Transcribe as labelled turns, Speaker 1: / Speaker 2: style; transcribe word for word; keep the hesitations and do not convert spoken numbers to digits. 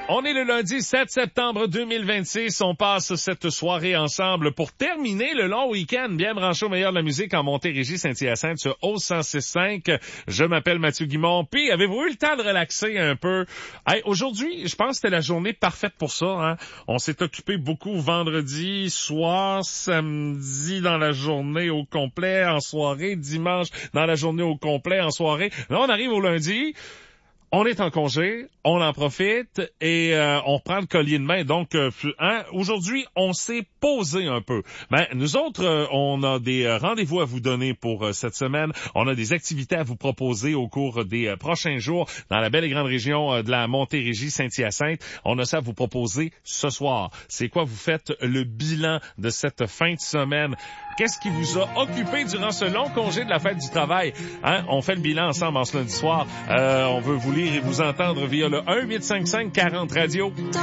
Speaker 1: On est le lundi sept septembre deux mille vingt-six. On passe cette soirée ensemble pour terminer le long week-end. Bien branché au meilleur de la musique en Montérégie, Saint-Hyacinthe sur O cent six cinq. Je m'appelle Mathieu Guimond. Puis, avez-vous eu le temps de relaxer un peu? Hey, aujourd'hui, je pense que c'était la journée parfaite pour ça. Hein? On s'est occupé beaucoup vendredi soir, samedi dans la journée au complet, en soirée, dimanche dans la journée au complet, en soirée. Là, on arrive au lundi. On est en congé, on en profite et euh, on reprend le collier de main. Donc, euh, hein, aujourd'hui, on s'est posé un peu. Ben, nous autres, euh, on a des euh, rendez-vous à vous donner pour euh, cette semaine. On a des activités à vous proposer au cours des euh, prochains jours dans la belle et grande région euh, de la Montérégie, Saint-Hyacinthe. On a ça à vous proposer ce soir. C'est quoi? Vous faites le bilan de cette fin de semaine. Qu'est-ce qui vous a occupé durant ce long congé de la fête du travail? Hein? On fait le bilan ensemble en ce lundi soir. Euh, on veut vous lire et vous entendre via le un huit cinq cinq quarante radio.